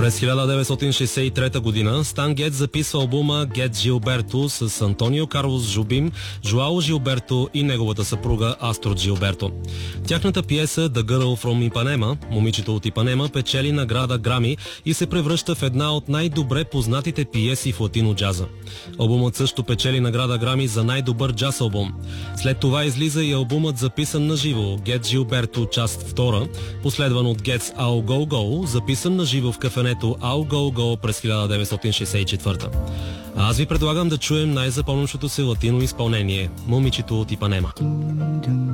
През 1963 година Стан Гетц записва албума Get Gilberto с Антонио Карлос Жубим, Жуао Жилберто и неговата съпруга Астор Джилберто. Тяхната пиеса The Girl from Ipanema, момичето от Ипанема, печели награда Грами и се превръща в една от най-добре познатите пиеси в латино-джаза. Албумът също печели награда Грами за най-добър джаз албум. След това излиза и албумът записан на живо Get Gilberto част 2, последван от Getz I'll Go Go, записан на живо в кафенето I'll Go Go през 1964. А аз ви предлагам да чуем най-запомнящото се латино изпълнение – момичето от Ипанема.